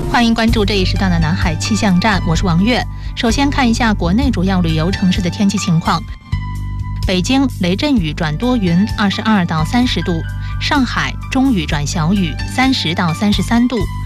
欢迎关注这一时段的南海气象站，我是王悦。首先看一下国内主要旅游城市的天气情况。北京雷阵雨转多云，22到30度；上海中雨转小雨，30到33度；